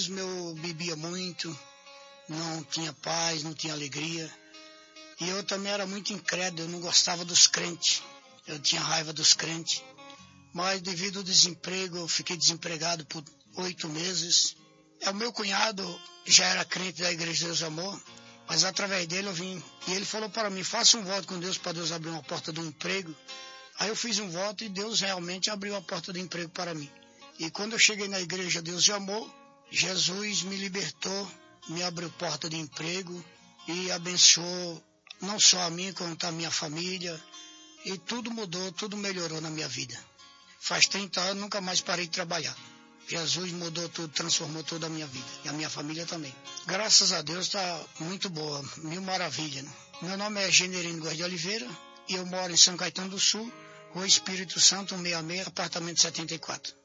mesmo eu bebia muito, não tinha paz, não tinha alegria. E eu também era muito incrédulo, eu não gostava dos crentes, eu tinha raiva dos crentes. Mas devido ao desemprego, eu fiquei desempregado por 8 meses. O meu cunhado já era crente da Igreja de Deus Amor, mas através dele eu vim. E ele falou para mim, faça um voto com Deus para Deus abrir uma porta do emprego. Aí eu fiz um voto e Deus realmente abriu a porta do emprego para mim. E quando eu cheguei na Igreja Deus de Amor, Jesus me libertou, me abriu porta de emprego e abençoou não só a mim, como a minha família. E tudo mudou, tudo melhorou na minha vida. Faz 30 anos, nunca mais parei de trabalhar. Jesus mudou tudo, transformou toda a minha vida. E a minha família também. Graças a Deus está muito boa, mil maravilha. Né? Meu nome é Generino Góes de Oliveira e eu moro em São Caetano do Sul, Rua Espírito Santo, 166, apartamento 74.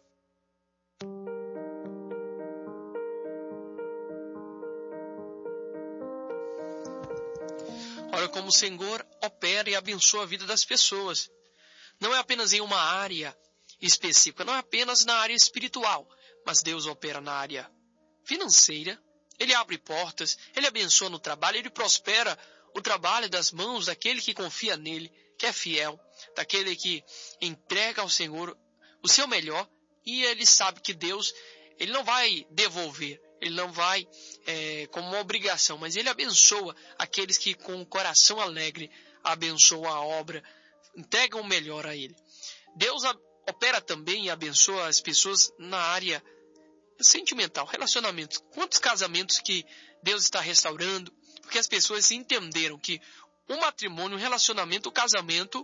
Olha como o Senhor opera e abençoa a vida das pessoas. Não é apenas em uma área específica, não é apenas na área espiritual, mas Deus opera na área financeira. Ele abre portas, Ele abençoa no trabalho, Ele prospera o trabalho das mãos daquele que confia nele, que é fiel, daquele que entrega ao Senhor o seu melhor, e ele sabe que Deus, Ele não vai devolver, Ele não vai como uma obrigação, mas Ele abençoa aqueles que com o coração alegre abençoam a obra, entregam o melhor a Ele. Deus opera também e abençoa as pessoas na área sentimental, relacionamentos. Quantos casamentos que Deus está restaurando, porque as pessoas entenderam que o matrimônio, o relacionamento, o casamento,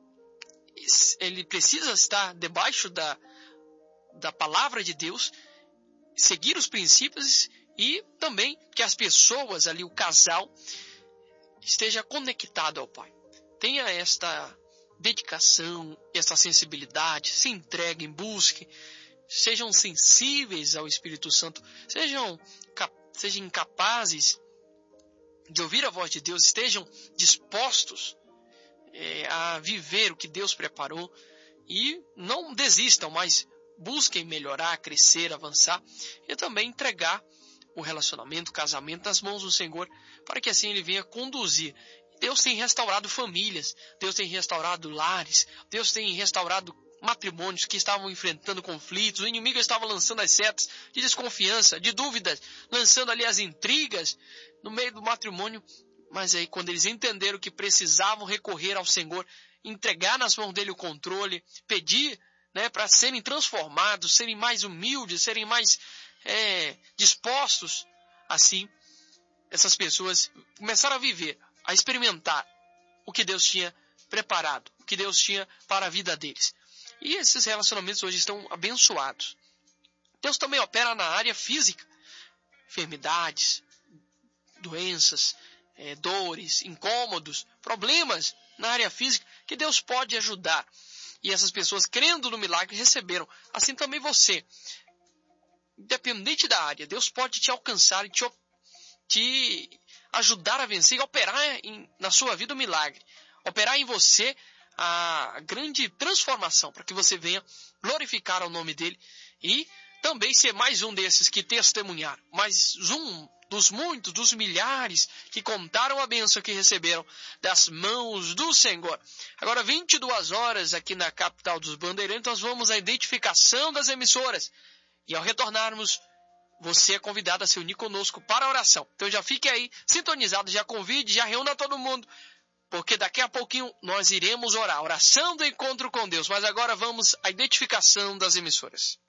ele precisa estar debaixo da palavra de Deus, seguir os princípios e também que as pessoas ali, o casal, esteja conectado ao Pai. Tenha esta dedicação, esta sensibilidade, se entreguem, busquem, sejam sensíveis ao Espírito Santo, sejam capazes de ouvir a voz de Deus, estejam dispostos a viver o que Deus preparou e não desistam, mas busquem melhorar, crescer, avançar e também entregar o relacionamento, o casamento nas mãos do Senhor, para que assim Ele venha conduzir. Deus tem restaurado famílias, Deus tem restaurado lares, Deus tem restaurado matrimônios que estavam enfrentando conflitos, o inimigo estava lançando as setas de desconfiança, de dúvidas, lançando ali as intrigas no meio do matrimônio, mas aí quando eles entenderam que precisavam recorrer ao Senhor, entregar nas mãos dele o controle, pedir para serem transformados, serem mais humildes, serem mais dispostos, assim, essas pessoas começaram a viver, a experimentar o que Deus tinha preparado, o que Deus tinha para a vida deles. E esses relacionamentos hoje estão abençoados. Deus também opera na área física. Enfermidades, doenças, dores, incômodos, problemas na área física que Deus pode ajudar. E essas pessoas, crendo no milagre, receberam. Assim também você. Independente da área, Deus pode te alcançar e te ajudar a vencer e operar na sua vida o milagre. Operar em você a grande transformação, para que você venha glorificar o nome dele e também ser mais um desses que testemunharam, mais um dos muitos, dos milhares que contaram a bênção que receberam das mãos do Senhor. Agora, 22 horas aqui na capital dos Bandeirantes, nós vamos à identificação das emissoras. E ao retornarmos, você é convidado a se unir conosco para a oração. Então já fique aí, sintonizado, já convide, já reúna todo mundo, porque daqui a pouquinho nós iremos orar. Oração do encontro com Deus. Mas agora vamos à identificação das emissoras.